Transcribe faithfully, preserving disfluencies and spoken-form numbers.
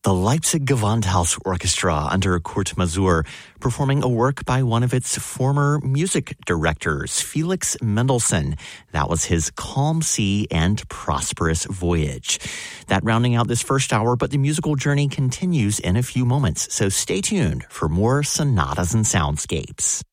the Leipzig Gewandhaus Orchestra under Kurt Masur, performing a work by one of its former music directors, Felix Mendelssohn. That was his Calm Sea and Prosperous Voyage. That rounding out this first hour, but the musical journey continues in a few moments, so stay tuned for more sonatas and soundscapes.